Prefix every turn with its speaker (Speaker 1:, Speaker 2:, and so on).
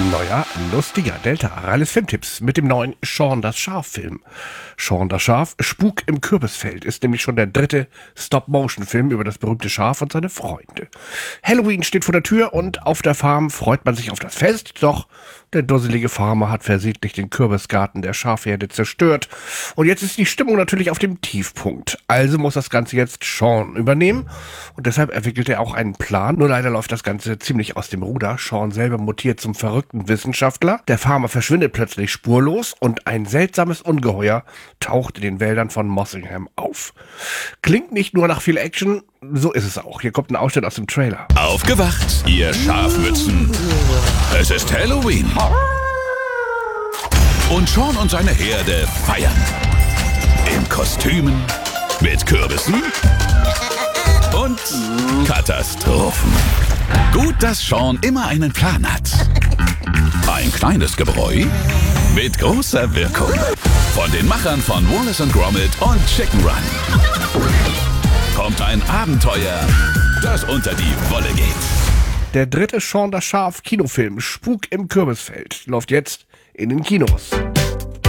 Speaker 1: Neuer, lustiger Delta Ralles Filmtipps mit dem neuen Shaun das Schaf-Film. Shaun das Schaf, Spuk im Kürbisfeld, ist nämlich schon der dritte Stop-Motion-Film über das berühmte Schaf und seine Freunde. Halloween steht vor der Tür und auf der Farm freut man sich auf das Fest, doch der dusselige Farmer hat versehentlich den Kürbisgarten der Schafherde zerstört. Und jetzt ist die Stimmung natürlich auf dem Tiefpunkt. Also muss das Ganze jetzt Shaun übernehmen. Und deshalb entwickelt er auch einen Plan. Nur leider läuft das Ganze ziemlich aus dem Ruder. Shaun selber mutiert zum verrückten Wissenschaftler. Der Farmer verschwindet plötzlich spurlos und ein seltsames Ungeheuer taucht in den Wäldern von Mossingham auf. Klingt nicht nur nach viel Action, so ist es auch. Hier kommt ein Ausschnitt aus dem Trailer.
Speaker 2: Aufgewacht, ihr Schafmützen. Es ist Halloween. Und Shaun und seine Herde feiern. In Kostümen, mit Kürbissen und Katastrophen. Gut, dass Shaun immer einen Plan hat. Ein kleines Gebräu mit großer Wirkung. Von den Machern von Wallace & Gromit und Chicken Run kommt ein Abenteuer, das unter die Wolle geht.
Speaker 1: Der dritte Shaun das Schaf Kinofilm Spuk im Kürbisfeld läuft jetzt in den Kinos.